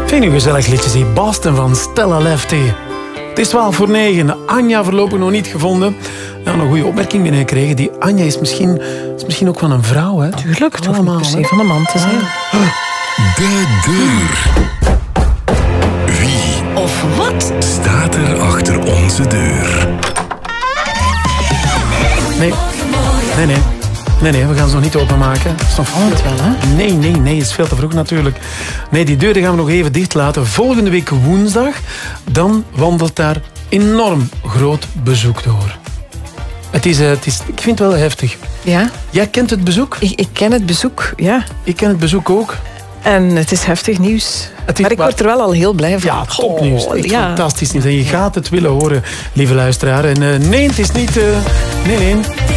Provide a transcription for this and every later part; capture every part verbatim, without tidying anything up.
Vind je een gezellig liedje, zie. Boston van Stella Lefty. Het is twaalf voor negen. Anja voorlopig nog niet gevonden. Ja, een goede opmerking binnengekregen. Die Anja is misschien, is misschien ook van een vrouw, hè? Tuurlijk, het hoeft niet per se van een man te zijn. De deur. Wie Of wat staat er achter onze deur? Nee, nee, nee. Nee, nee, we gaan ze nog niet openmaken. Dat is nog het wel, hè? Nee, nee, nee, het is veel te vroeg natuurlijk. Nee, die deur die gaan we nog even dicht laten. Volgende week woensdag, dan wandelt daar enorm groot bezoek door. Het is, uh, het is, ik vind het wel heftig. Ja? Jij kent het bezoek? Ik, ik ken het bezoek, ja. Ik ken het bezoek ook. En het is heftig nieuws. Het is, maar ik maar, word er wel al heel blij van. Ja, topnieuws. Oh, Echt ja. fantastisch nieuws. En je gaat het willen horen, lieve luisteraar. En uh, nee, het is niet... Uh, nee, nee.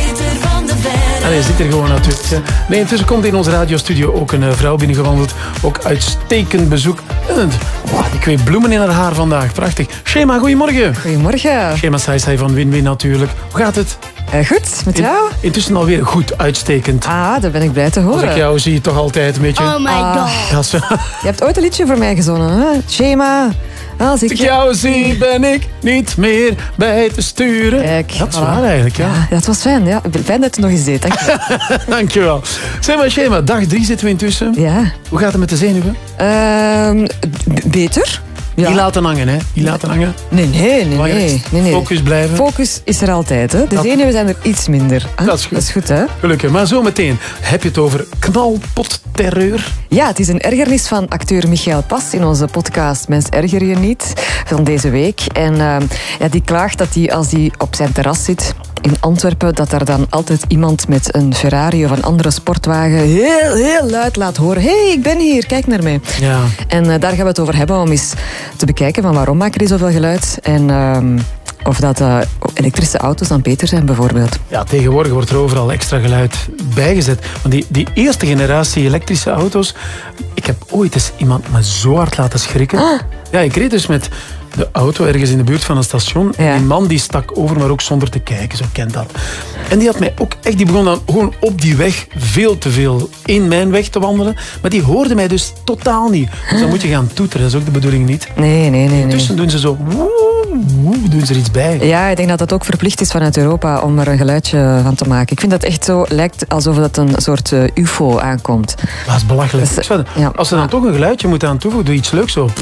Allee, zit er gewoon natuurlijk. Hè. Nee, intussen komt in onze radiostudio ook een uh, vrouw binnengewandeld. Ook uitstekend bezoek. En, wow, ik weet bloemen in haar haar vandaag. Prachtig. Shema, goedemorgen. Goedemorgen. Shema Saisai van Win-Win natuurlijk. Hoe gaat het? Uh, goed, met In, jou? intussen alweer goed, uitstekend. Ah, daar ben ik blij te horen. Als ik jou zie, toch altijd een beetje... Oh my god. Ja, zo. Je hebt ooit een liedje voor mij gezongen, hè? Shema. Als ik Als ik jou zie, ben ik niet meer bij te sturen. Kijk, dat is voilà. waar eigenlijk, ja. Ja, dat was fijn. Ja. Fijn dat je het nog eens deed. Dank je. Dankjewel. Zeg maar, Shema, dag drie zitten we intussen. Ja. Hoe gaat het met de zenuwen? Ehm, b- beter. Ja. Die laten hangen, hè? Die laten hangen. Nee, nee, nee. nee, nee, nee. Focus blijven. Focus is er altijd. Hè. De Dat- zenuwen zijn er iets minder. Hè? Dat is goed. Dat is goed, hè? Gelukkig. Maar zometeen heb je het over knalpotterreur. Ja, het is een ergernis van acteur Michael Pas in onze podcast Mens erger je niet van deze week. En uh, ja, die klaagt dat hij als hij op zijn terras zit in Antwerpen, dat er dan altijd iemand met een Ferrari of een andere sportwagen heel, heel luid laat horen. Hé, hey, ik ben hier, kijk naar mij. Ja. En uh, daar gaan we het over hebben om eens te bekijken van waarom maken die zoveel geluid. En uh, of dat uh, elektrische auto's dan beter zijn bijvoorbeeld. Ja, tegenwoordig wordt er overal extra geluid bijgezet. Want die, die eerste generatie elektrische auto's... Ik heb ooit eens iemand me zo hard laten schrikken. Ah. Ja, ik reed dus met de auto ergens in de buurt van een station. Ja. En die man die stak over, maar ook zonder te kijken. Zo kent dat. En die had mij ook echt... Die begon dan gewoon op die weg veel te veel in mijn weg te wandelen. Maar die hoorde mij dus totaal niet. Dus dan moet je gaan toeteren. Dat is ook de bedoeling niet. Nee, nee, nee. Intussen nee. doen ze zo... woe, woe, doen ze er iets bij. Ja, ik denk dat dat ook verplicht is vanuit Europa om er een geluidje van te maken. Ik vind dat echt zo, lijkt alsof dat een soort uh, ufo aankomt. Dat is belachelijk. Dus, Ik zou- ja. Als ze dan toch een geluidje moeten aan toevoegen, doe iets leuks zo.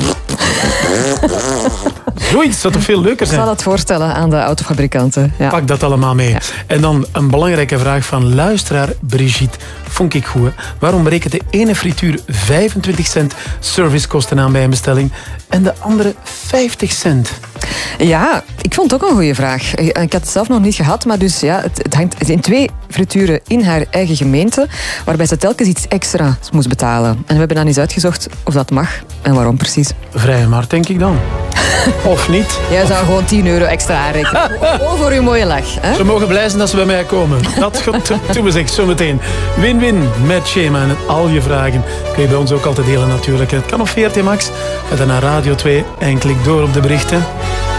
Zoiets zou toch veel leuker Ik zal zijn? dat voorstellen aan de autofabrikanten. Ja. Pak dat allemaal mee. Ja. En dan een belangrijke vraag van luisteraar Brigitte. Vond ik goed, hè? Waarom berekent de ene frituur vijfentwintig cent servicekosten aan bij een bestelling en de andere vijftig cent? Ja, ik vond het ook een goede vraag. Ik had het zelf nog niet gehad, maar dus ja, het, het hangt in twee frituren in haar eigen gemeente, waarbij ze telkens iets extra moest betalen. En we hebben dan eens uitgezocht of dat mag en waarom precies. Vrije markt, denk ik dan. Of niet? Jij zou gewoon tien euro extra aanrekenen. Oh, voor uw mooie lach. Hè? Ze mogen blij zijn dat ze bij mij komen. Dat doen we zeg zometeen. Win-win met Shema en al je vragen kun je bij ons ook altijd delen natuurlijk. Het kan op V R T Max en dan naar Radio twee en klik door op de berichten.